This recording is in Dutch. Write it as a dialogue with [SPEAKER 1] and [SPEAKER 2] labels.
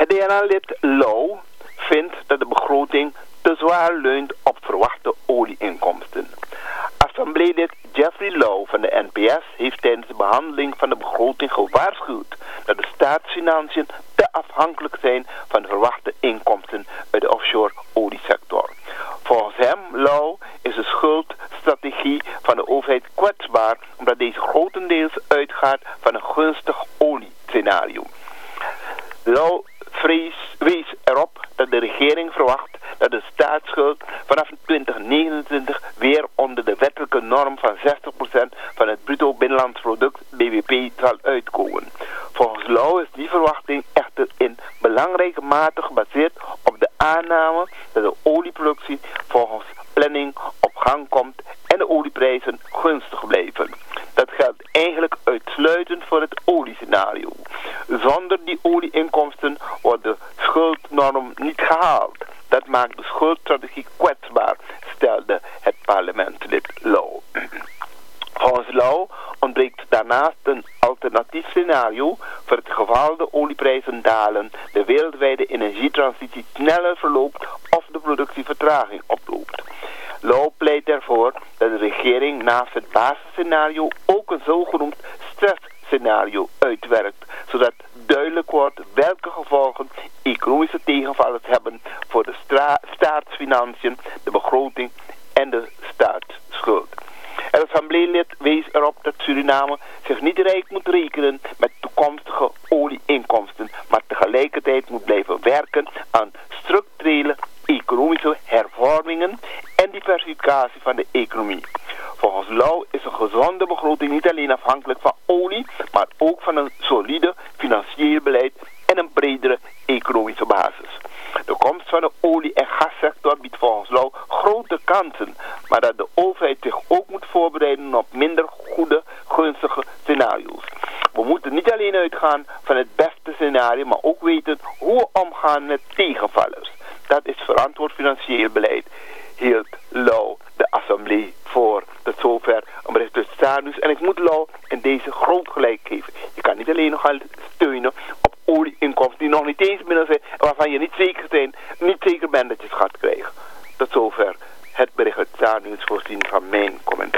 [SPEAKER 1] Het DNA-lid Lau vindt dat de begroting te zwaar leunt op verwachte olieinkomsten. Assembleelid Jeffrey Lau van de NPS heeft tijdens de behandeling van de begroting gewaarschuwd dat de staatsfinanciën te afhankelijk zijn van de verwachte inkomsten uit de offshore oliesector. Volgens hem, Lau, is de schuldstrategie van de overheid kwetsbaar omdat deze grotendeels uitgaat van een gunstig oliescenario. Lau wees erop dat de regering verwacht dat de staatsschuld vanaf 2029 weer onder de wettelijke norm van 60% van het bruto binnenlands product BBP zal uitkomen. Volgens Lau is die verwachting echter in belangrijke mate gebaseerd op de aanname dat de olieproductie volgens planning op gang komt en de olieprijzen gunstig blijven. Dat geldt eigenlijk uitsluitend voor het oliescenario. Zonder die olieinkomsten wordt de schuldnorm niet gehaald. Dat maakt de schuldstrategie kwetsbaar, stelde het parlementslid Lau. Volgens Lau ontbreekt daarnaast een alternatief scenario voor het geval de olieprijzen dalen, de wereldwijde energietransitie sneller verloopt of de productievertraging oploopt. Lau pleit ervoor dat de regering naast het basisscenario ook een zogenoemd stressscenario uitwerkt, zodat duidelijk wordt welke gevolgen economische tegenvallers hebben voor de staatsfinanciën, de begroting en de staatsschuld. Het assembleelid wees erop dat Suriname zich niet rijk moet rekenen met toekomstige olieinkomsten, maar tegelijkertijd moet blijven werken aan structurele economische hervormingen en diversificatie van de economie. Volgens Lau is een gezonde begroting niet alleen afhankelijk van olie, maar ook van een solide financieel beleid en een bredere economische basis. De komst van de olie- en gassector biedt volgens Lau grote kansen, maar dat de overheid zich ook moet voorbereiden op minder goede, gunstige scenario's. We moeten niet alleen uitgaan van het beste scenario, maar ook weten hoe we omgaan met tegenvallers. Dat is verantwoord financieel beleid, hield Lau de assemblee voor. Tot zover een bericht uit Staatsnieuws. En ik moet Lau in deze groot gelijk geven. Je kan niet alleen nog gaan steunen op olieinkomsten die nog niet eens binnen zijn en waarvan je niet zeker bent dat je het gaat krijgen. Tot zover het bericht uit Staatsnieuws voorzien van mijn commentaar.